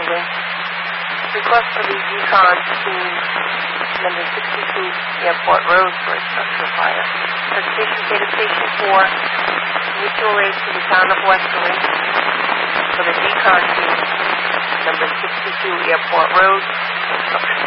building. Request for the Decon team number 62 Airport Road for a structure fire. Presentation data station 4, mutual aid to the town of Westerly for the Decon team number 62 Airport Road, construction.